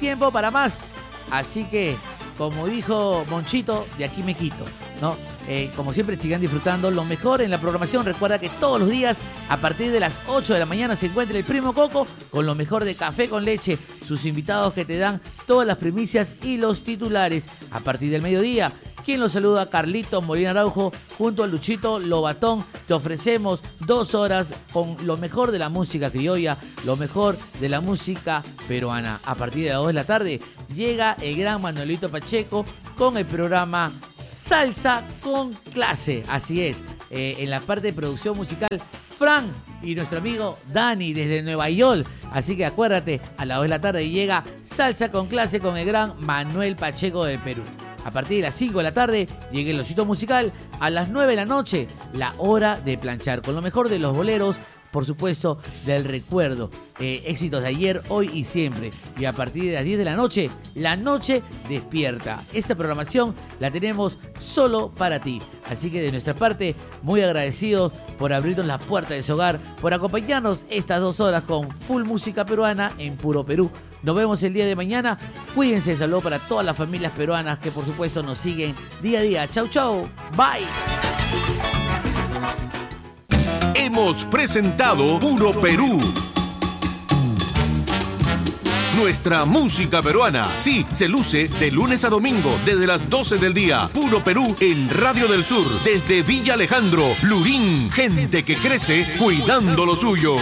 tiempo para más. Así que, como dijo Monchito, de aquí me quito, ¿no? Como siempre, sigan disfrutando lo mejor en la programación. Recuerda que todos los días, a partir de las 8 de la mañana, se encuentra el Primo Coco con lo mejor de Café con Leche. Sus invitados que te dan todas las primicias y los titulares. A partir del mediodía, quien los saluda, Carlito Molina Araujo, junto a Luchito Lobatón. Te ofrecemos 2 horas con lo mejor de la música criolla, lo mejor de la música peruana. A partir de las 2 de la tarde, llega el gran Manuelito Pacheco con el programa Salsa con Clase. Así es, en la parte de producción musical, Fran y nuestro amigo Dani desde Nueva York. Así que acuérdate, a las 2 de la tarde llega Salsa con Clase con el gran Manuel Pacheco del Perú. A partir de las 5 de la tarde llega el Osito Musical. A las 9 de la noche, la hora de planchar con lo mejor de los boleros, por supuesto, del recuerdo. Éxitos de ayer, hoy y siempre. Y a partir de las 10 de la noche despierta. Esta programación la tenemos solo para ti. Así que de nuestra parte, muy agradecidos por abrirnos las puertas de su hogar, por acompañarnos estas 2 horas con full música peruana en Puro Perú. Nos vemos el día de mañana. Cuídense, saludos para todas las familias peruanas que por supuesto nos siguen día a día. Chau, chau. Bye. Hemos presentado Puro Perú. Nuestra música peruana, sí, se luce de lunes a domingo desde las 12 del día. Puro Perú en Radio del Sur, desde Villa Alejandro, Lurín, gente que crece cuidando lo suyo.